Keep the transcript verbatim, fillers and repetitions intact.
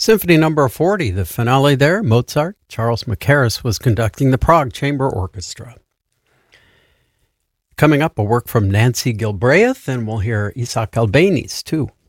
Symphony number forty, the finale there, Mozart. Charles Mackerras was conducting the Prague Chamber Orchestra. Coming up, a work from Nancy Gilbreth, and we'll hear Isaac Albéniz, too.